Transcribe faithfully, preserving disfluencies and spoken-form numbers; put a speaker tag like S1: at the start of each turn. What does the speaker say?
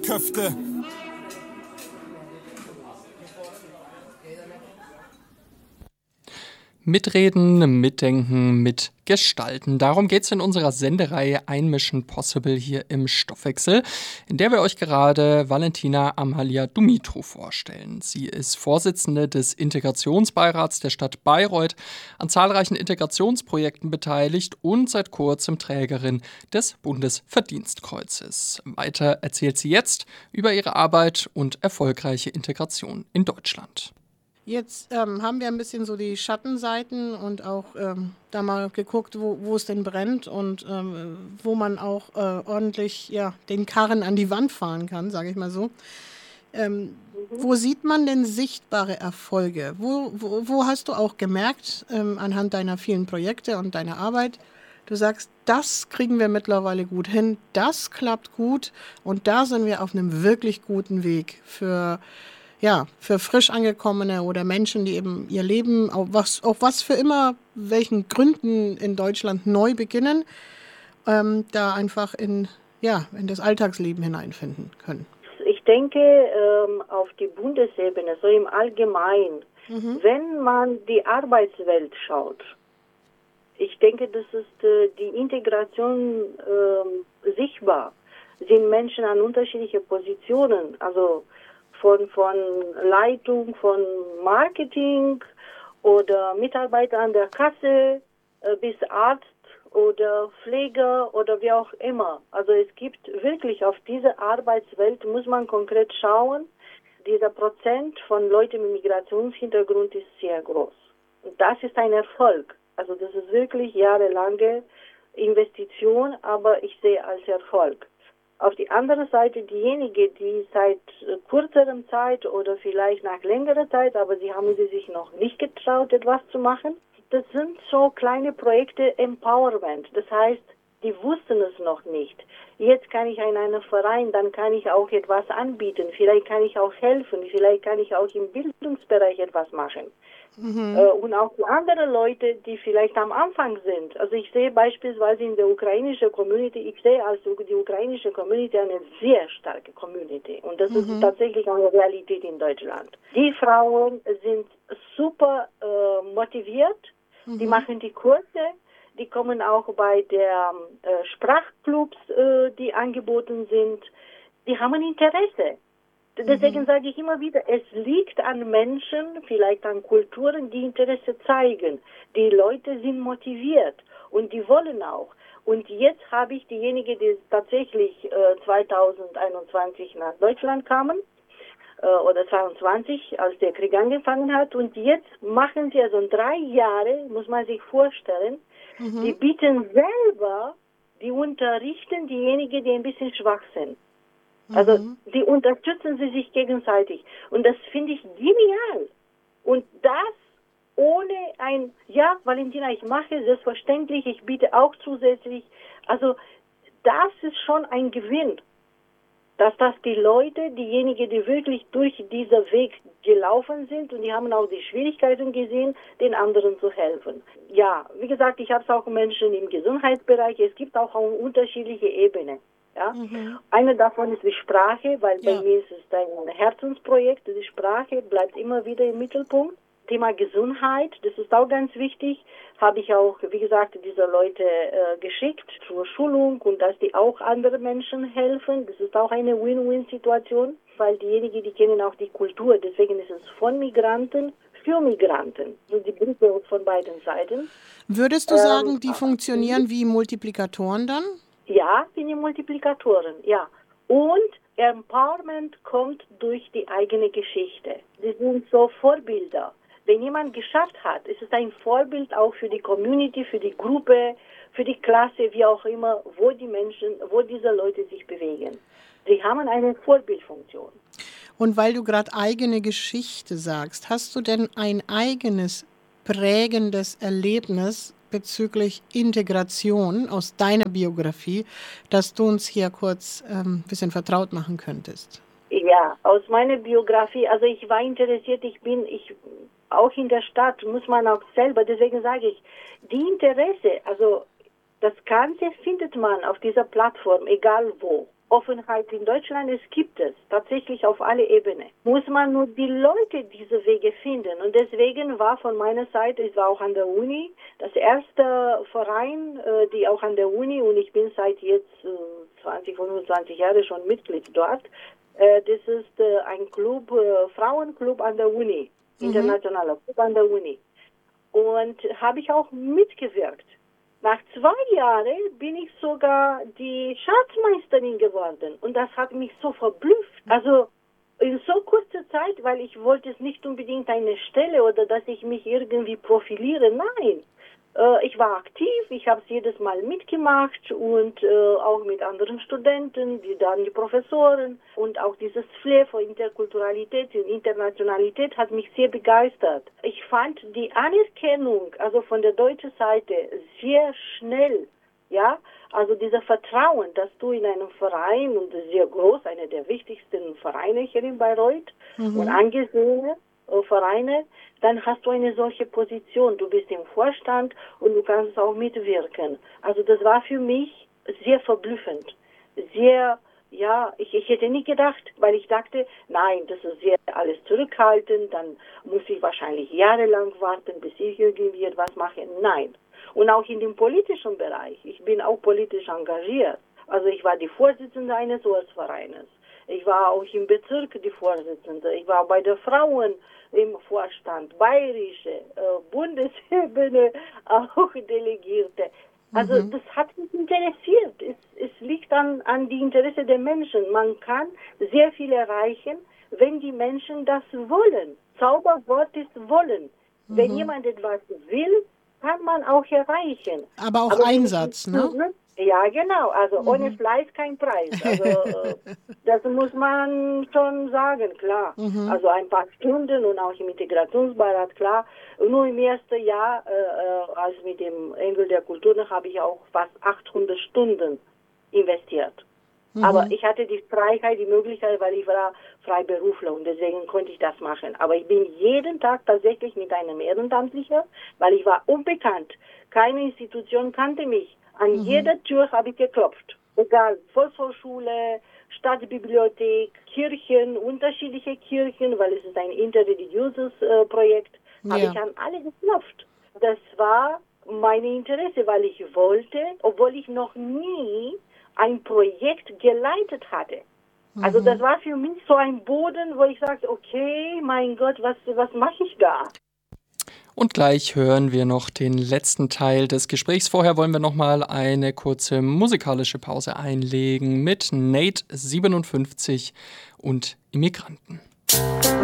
S1: Köfte.
S2: Mitreden, mitdenken, mitgestalten. Darum geht es in unserer Sendereihe Einmischen Possible hier im Stoffwechsel, in der wir euch gerade Valentina Amalia Dumitru vorstellen. Sie ist Vorsitzende des Integrationsbeirats der Stadt Bayreuth, an zahlreichen Integrationsprojekten beteiligt und seit kurzem Trägerin des Bundesverdienstkreuzes. Weiter erzählt sie jetzt über ihre Arbeit und erfolgreiche Integration in Deutschland.
S3: Jetzt ähm, haben wir ein bisschen so die Schattenseiten und auch ähm, da mal geguckt, wo, wo es denn brennt und ähm, wo man auch äh, ordentlich ja, den Karren an die Wand fahren kann, sage ich mal so. Ähm, mhm. Wo sieht man denn sichtbare Erfolge? Wo, wo, wo hast du auch gemerkt, ähm, anhand deiner vielen Projekte und deiner Arbeit, du sagst, das kriegen wir mittlerweile gut hin, das klappt gut und da sind wir auf einem wirklich guten Weg für Ja, für frisch angekommene oder Menschen, die eben ihr Leben, auf was, auf was für immer, welchen Gründen in Deutschland neu beginnen, ähm, da einfach in, ja, in das Alltagsleben hineinfinden können.
S4: Ich denke, ähm, auf die Bundesebene, so im Allgemeinen, mhm. wenn man die Arbeitswelt schaut, ich denke, das ist äh, die Integration äh, sichtbar, sind Menschen an unterschiedliche Positionen, also Von, von Leitung, von Marketing oder Mitarbeiter an der Kasse äh, bis Arzt oder Pfleger oder wie auch immer. Also es gibt wirklich auf diese Arbeitswelt, muss man konkret schauen, dieser Prozent von Leuten mit Migrationshintergrund ist sehr groß. Und das ist ein Erfolg. Also das ist wirklich jahrelange Investition, aber ich sehe als Erfolg. Auf die andere Seite diejenigen, die seit kürzerem Zeit oder vielleicht nach längerer Zeit, aber sie haben sie sich noch nicht getraut, etwas zu machen. Das sind so kleine Projekte Empowerment. Das heißt, die wussten es noch nicht. Jetzt kann ich in einem Verein, dann kann ich auch etwas anbieten. Vielleicht kann ich auch helfen. Vielleicht kann ich auch im Bildungsbereich etwas machen. Mhm. Äh, und auch die anderen Leute, die vielleicht am Anfang sind. Also ich sehe beispielsweise in der ukrainischen Community, ich sehe also die ukrainische Community eine sehr starke Community. Und das mhm. ist tatsächlich eine Realität in Deutschland. Die Frauen sind super äh, motiviert. Mhm. Die machen die Kurse. Die kommen auch bei der äh, Sprachclubs, äh, die angeboten sind. Die haben Interesse. Deswegen mhm. sage ich immer wieder, es liegt an Menschen, vielleicht an Kulturen, die Interesse zeigen. Die Leute sind motiviert und die wollen auch. Und jetzt habe ich diejenigen, die tatsächlich äh, zweitausendeinundzwanzig nach Deutschland kamen, äh, oder zweiundzwanzig, als der Krieg angefangen hat. Und jetzt machen sie, also drei Jahre, muss man sich vorstellen, mhm. die bieten selber, die unterrichten diejenigen, die ein bisschen schwach sind. Also die unterstützen sie sich gegenseitig. Und das finde ich genial. Und das ohne ein, ja, Valentina, ich mache selbstverständlich, ich biete auch zusätzlich. Also das ist schon ein Gewinn, dass das die Leute, diejenigen, die wirklich durch diesen Weg gelaufen sind und die haben auch die Schwierigkeiten gesehen, den anderen zu helfen. Ja, wie gesagt, ich habe auch Menschen im Gesundheitsbereich. Es gibt auch unterschiedliche Ebenen. Ja? Mhm. Eine davon ist die Sprache, weil ja. bei mir ist es ein Herzensprojekt. Die Sprache bleibt immer wieder im Mittelpunkt. Thema Gesundheit, das ist auch ganz wichtig. Habe ich auch, wie gesagt, diese Leute äh, geschickt zur Schulung und dass die auch andere Menschen helfen. Das ist auch eine Win-Win-Situation, weil diejenigen, die kennen auch die Kultur. Deswegen ist es von Migranten für Migranten. Und die Brücke von beiden Seiten.
S3: Würdest du sagen, ähm, die funktionieren wie Multiplikatoren dann?
S4: Ja, sind die Multiplikatoren, ja. Und Empowerment kommt durch die eigene Geschichte. Sie sind so Vorbilder. Wenn jemand geschafft hat, ist es ein Vorbild auch für die Community, für die Gruppe, für die Klasse, wie auch immer, wo die Menschen, wo diese Leute sich bewegen. Sie haben eine Vorbildfunktion.
S3: Und weil du gerade eigene Geschichte sagst, hast du denn ein eigenes prägendes Erlebnis bezüglich Integration aus deiner Biografie, dass du uns hier kurz ein ähm, bisschen vertraut machen könntest?
S4: Ja, aus meiner Biografie, also ich war interessiert, ich bin, ich auch in der Stadt, muss man auch selber, deswegen sage ich, die Interesse, also das Ganze findet man auf dieser Plattform, egal wo. Offenheit in Deutschland, es gibt es tatsächlich auf alle Ebenen. Muss man nur die Leute diese Wege finden. Und deswegen war von meiner Seite, ich war auch an der Uni, das erste Verein, äh, die auch an der Uni, und ich bin seit jetzt äh, zwanzig, fünfundzwanzig Jahre schon Mitglied dort. Äh, das ist äh, ein Club, äh, Frauenclub an der Uni, mhm. internationaler Club an der Uni. Und habe ich auch mitgewirkt. Nach zwei Jahren bin ich sogar die Schatzmeisterin geworden und das hat mich so verblüfft. Also in so kurzer Zeit, weil ich wollte es nicht unbedingt eine Stelle oder dass ich mich irgendwie profiliere, nein. Äh, ich war aktiv, ich habe es jedes Mal mitgemacht und äh, auch mit anderen Studenten, die dann die Professoren und auch dieses Flair für Interkulturalität und Internationalität hat mich sehr begeistert. Ich fand die Anerkennung, also von der deutschen Seite, sehr schnell, ja, also dieser Vertrauen, dass du in einem Verein, und sehr groß, einer der wichtigsten Vereine hier in Bayreuth mhm. und angesehene Vereine, dann hast du eine solche Position. Du bist im Vorstand und du kannst auch mitwirken. Also das war für mich sehr verblüffend. Sehr, ja, ich, ich hätte nicht gedacht, weil ich dachte, nein, das ist sehr alles zurückhaltend, dann muss ich wahrscheinlich jahrelang warten, bis ich irgendwie etwas mache. Nein. Und auch in dem politischen Bereich. Ich bin auch politisch engagiert. Also ich war die Vorsitzende eines Ortsvereines. Ich war auch im Bezirk die Vorsitzende. Ich war bei den Frauen im Vorstand, bayerische, äh, Bundesebene, auch Delegierte. Also mhm. das hat mich interessiert. Es, es liegt an, an die Interesse der Menschen. Man kann sehr viel erreichen, wenn die Menschen das wollen. Zauberwort ist wollen. Mhm. Wenn jemand etwas will, kann man auch erreichen.
S3: Aber auch Aber Einsatz, ne?
S4: Ja, genau. Also mhm. ohne Fleiß kein Preis. Also äh, das muss man schon sagen, klar. Mhm. Also ein paar Stunden und auch im Integrationsbeirat, klar. Nur im ersten Jahr, äh, als mit dem Engel der Kultur, habe ich auch fast achthundert Stunden investiert. Mhm. Aber ich hatte die Freiheit, die Möglichkeit, weil ich war Freiberufler und deswegen konnte ich das machen. Aber ich bin jeden Tag tatsächlich mit einem Ehrenamtlicher, weil ich war unbekannt. Keine Institution kannte mich. An mhm. jeder Tür habe ich geklopft. Egal, Volkshochschule, Stadtbibliothek, Kirchen, unterschiedliche Kirchen, weil es ist ein interreligiöses äh, Projekt, ja. habe ich an alle geklopft. Das war mein Interesse, weil ich wollte, obwohl ich noch nie ein Projekt geleitet hatte. Mhm. Also das war für mich so ein Boden, wo ich sagte, okay, mein Gott, was, was mache ich da?
S2: Und gleich hören wir noch den letzten Teil des Gesprächs. Vorher wollen wir noch mal eine kurze musikalische Pause einlegen mit Nate siebenundfünfzig und Immigranten.